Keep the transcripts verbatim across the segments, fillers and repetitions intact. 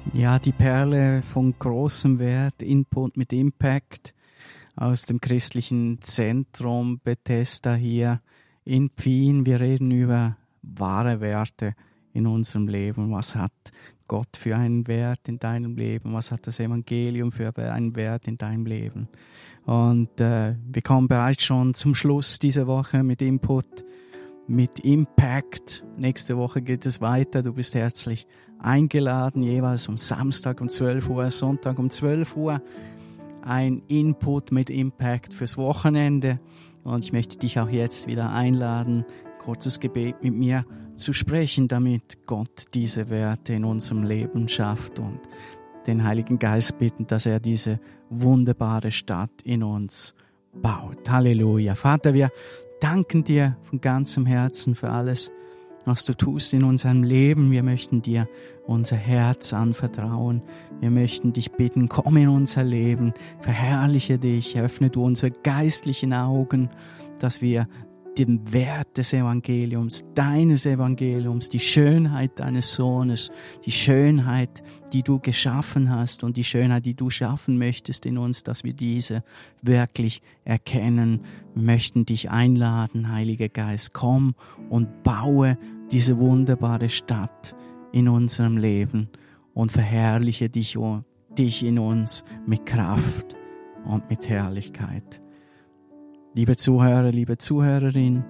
Ja, die Perle von großem Wert, Input mit Impact aus dem christlichen Zentrum Bethesda hier in Pfien. Wir reden über wahre Werte in unserem Leben. Was hat Gott für einen Wert in deinem Leben? Was hat das Evangelium für einen Wert in deinem Leben? Und äh, wir kommen bereits schon zum Schluss dieser Woche mit Input, mit Impact. Nächste Woche geht es weiter. Du bist herzlich eingeladen, jeweils um Samstag um zwölf Uhr, Sonntag um zwölf Uhr. Ein Input mit Impact fürs Wochenende. Und ich möchte dich auch jetzt wieder einladen, kurzes Gebet mit mir zu sprechen, damit Gott diese Werte in unserem Leben schafft und den Heiligen Geist bitten, dass er diese wunderbare Stadt in uns baut. Halleluja. Vater, wir danken dir von ganzem Herzen für alles, was du tust in unserem Leben. Wir möchten dir unser Herz anvertrauen. Wir möchten dich bitten, komm in unser Leben, verherrliche dich, öffne du unsere geistlichen Augen, dass wir den Wert des Evangeliums, deines Evangeliums, die Schönheit deines Sohnes, die Schönheit, die du geschaffen hast und die Schönheit, die du schaffen möchtest in uns, dass wir diese wirklich erkennen. Wir möchten dich einladen, Heiliger Geist, komm und baue diese wunderbare Stadt in unserem Leben und verherrliche dich, dich in uns mit Kraft und mit Herrlichkeit. Liebe Zuhörer, liebe Zuhörerin,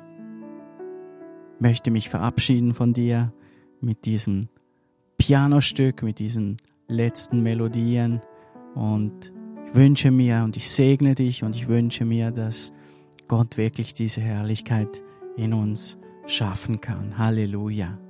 möchte mich verabschieden von dir mit diesem Pianostück, mit diesen letzten Melodien und ich wünsche mir und ich segne dich und ich wünsche mir, dass Gott wirklich diese Herrlichkeit in uns schaffen kann. Halleluja.